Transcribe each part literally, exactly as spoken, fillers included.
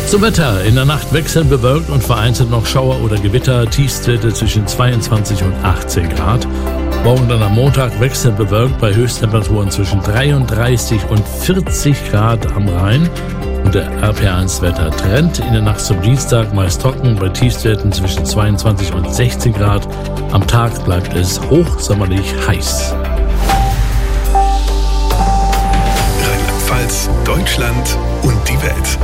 Zum Wetter. In der Nacht wechselnd bewölkt und vereinzelt noch Schauer oder Gewitter. Tiefstwerte zwischen zweiundzwanzig und achtzehn Grad. Morgen dann am Montag wechselnd bewölkt bei Höchsttemperaturen zwischen dreiunddreißig und vierzig Grad am Rhein. Und der R P R eins Wettertrend in der Nacht zum Dienstag meist trocken bei Tiefstwerten zwischen zweiundzwanzig und sechzehn Grad. Am Tag bleibt es hochsommerlich heiß. Rheinland-Pfalz, Deutschland und die Welt.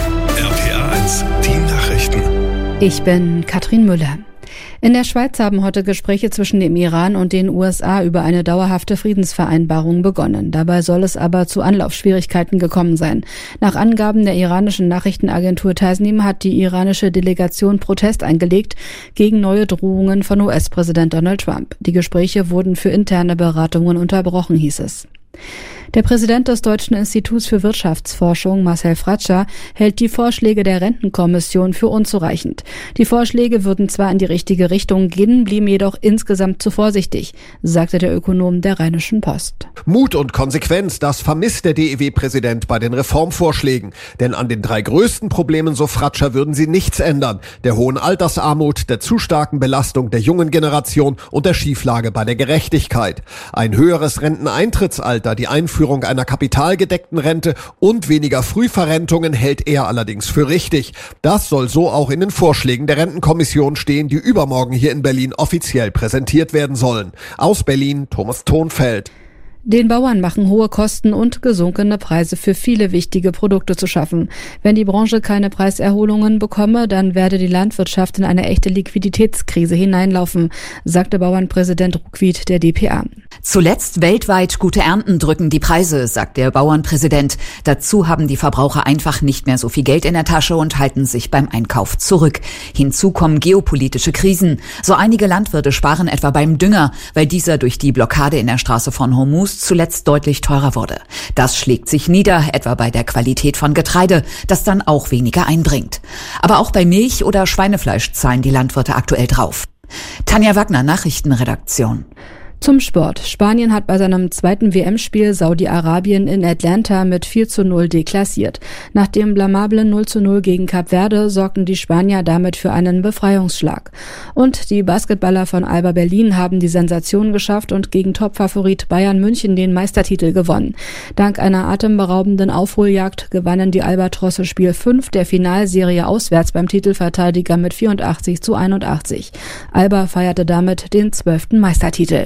R P R eins, die Nachrichten. Ich bin Katrin Müller. In der Schweiz haben heute Gespräche zwischen dem Iran und den U S A über eine dauerhafte Friedensvereinbarung begonnen. Dabei soll es aber zu Anlaufschwierigkeiten gekommen sein. Nach Angaben der iranischen Nachrichtenagentur Tasnim hat die iranische Delegation Protest eingelegt gegen neue Drohungen von U S-Präsident Donald Trump. Die Gespräche wurden für interne Beratungen unterbrochen, hieß es. Der Präsident des Deutschen Instituts für Wirtschaftsforschung, Marcel Fratscher, hält die Vorschläge der Rentenkommission für unzureichend. Die Vorschläge würden zwar in die richtige Richtung gehen, blieben jedoch insgesamt zu vorsichtig, sagte der Ökonom der Rheinischen Post. Mut und Konsequenz, das vermisst der D E W-Präsident bei den Reformvorschlägen. Denn an den drei größten Problemen, so Fratscher, würden sie nichts ändern. Der hohen Altersarmut, der zu starken Belastung der jungen Generation und der Schieflage bei der Gerechtigkeit. Ein höheres Renteneintrittsalter, die Einführung einer kapitalgedeckten Rente und weniger Frühverrentungen hält er allerdings für richtig. Das soll so auch in den Vorschlägen der Rentenkommission stehen, die übermorgen hier in Berlin offiziell präsentiert werden sollen. Aus Berlin, Thomas Thonfeld. Den Bauern machen hohe Kosten und gesunkene Preise für viele wichtige Produkte zu schaffen. Wenn die Branche keine Preiserholungen bekomme, dann werde die Landwirtschaft in eine echte Liquiditätskrise hineinlaufen, sagte Bauernpräsident Ruckwied der D P A. Zuletzt weltweit gute Ernten drücken die Preise, sagt der Bauernpräsident. Dazu haben die Verbraucher einfach nicht mehr so viel Geld in der Tasche und halten sich beim Einkauf zurück. Hinzu kommen geopolitische Krisen. So einige Landwirte sparen etwa beim Dünger, weil dieser durch die Blockade in der Straße von Hormuz zuletzt deutlich teurer wurde. Das schlägt sich nieder, etwa bei der Qualität von Getreide, das dann auch weniger einbringt. Aber auch bei Milch oder Schweinefleisch zahlen die Landwirte aktuell drauf. Tanja Wagner, Nachrichtenredaktion. Zum Sport. Spanien hat bei seinem zweiten W M-Spiel Saudi-Arabien in Atlanta mit vier zu null deklassiert. Nach dem blamablen null zu null gegen Kap Verde sorgten die Spanier damit für einen Befreiungsschlag. Und die Basketballer von Alba Berlin haben die Sensation geschafft und gegen Topfavorit Bayern München den Meistertitel gewonnen. Dank einer atemberaubenden Aufholjagd gewannen die Albatrosse Spiel fünf der Finalserie auswärts beim Titelverteidiger mit vierundachtzig zu einundachtzig. Alba feierte damit den zwölften Meistertitel.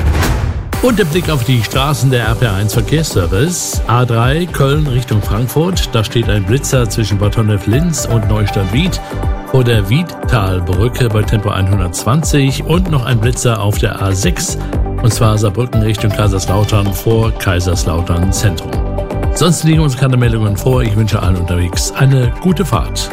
Und der Blick auf die Straßen der R P R eins Verkehrsservice. A drei Köln Richtung Frankfurt. Da steht ein Blitzer zwischen Bad Honnef-Linz und Neustadt-Wied. Vor der Wiedtalbrücke bei Tempo hundertzwanzig. Und noch ein Blitzer auf der A sechs. Und zwar Saarbrücken Richtung Kaiserslautern vor Kaiserslautern Zentrum. Sonst liegen uns keine Meldungen vor. Ich wünsche allen unterwegs eine gute Fahrt.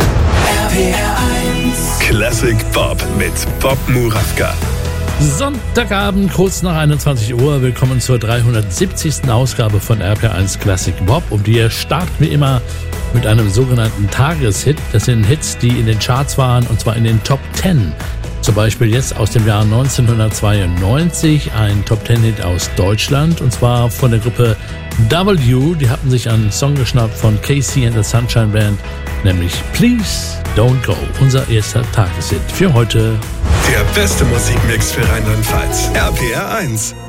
R P R eins Classic Bob mit Bob Murawka. Sonntagabend, kurz nach einundzwanzig Uhr. Willkommen zur dreihundertsiebzigsten Ausgabe von R P R eins Classic Bob. Und wir starten wie immer mit einem sogenannten Tageshit. Das sind Hits, die in den Charts waren, und zwar in den Top Ten. Zum Beispiel jetzt aus dem Jahr neunzehnhundertzweiundneunzig ein Top Ten Hit aus Deutschland, und zwar von der Gruppe W. Die hatten sich einen Song geschnappt von Casey and the Sunshine Band, nämlich Please Don't Go. Unser erster Tageshit für heute. Der beste Musikmix für Rheinland-Pfalz. R P R eins.